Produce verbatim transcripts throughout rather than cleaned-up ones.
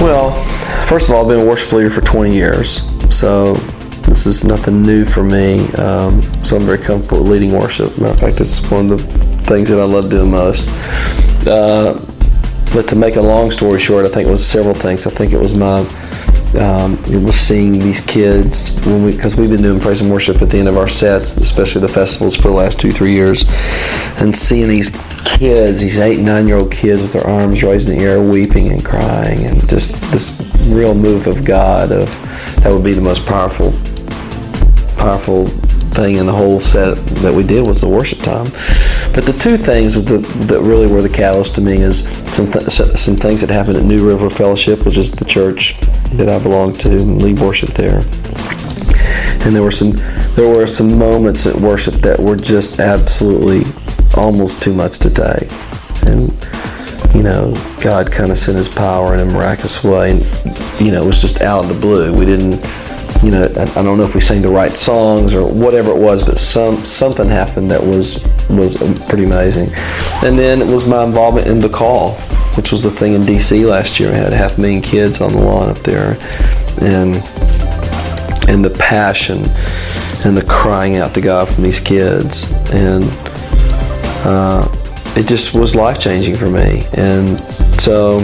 Well, first of all, I've been a worship leader for twenty years, so this is nothing new for me. Um, so I'm very comfortable with leading worship. Matter of fact, it's one of the things that I love doing most. Uh, but to make a long story short, I think it was several things. I think it was my um, it was seeing these kids when we because we've been doing praise and worship at the end of our sets, especially the festivals for the last two three years, and seeing these kids, these eight nine year old kids with their arms raised in the air, weeping and crying, and just this real move of God. Of that would be the most powerful, powerful thing in the whole set that we did was the worship time. But the two things that, that really were the catalyst to me is some th- some things that happened at New River Fellowship, which is the church that I belong to and lead worship there. And there were some there were some moments at worship that were just absolutely almost too much to take. And you know, God kind of sent His power in a miraculous way, and you know, it was just out of the blue. We didn't. You know, I, I don't know if we sang the right songs or whatever it was, but some something happened that was was pretty amazing. And then it was my involvement in The Call, which was the thing in D C last year. I had half a million kids on the lawn up there, and and the passion and the crying out to God from these kids, and uh, it just was life changing for me. And so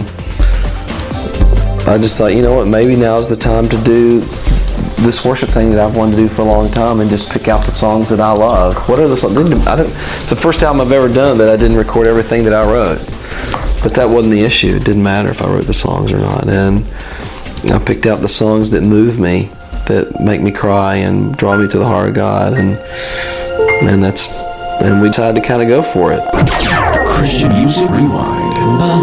I just thought, you know what, maybe now's the time to do this worship thing that I've wanted to do for a long time, and just pick out the songs that I love. What are the songs? I don't, it's the first album I've ever done that I didn't record everything that I wrote. But that wasn't the issue. It didn't matter if I wrote the songs or not. And I picked out the songs that move me, that make me cry and draw me to the heart of God. And and that's and we decided to kind of go for it. Christian Music Rewind.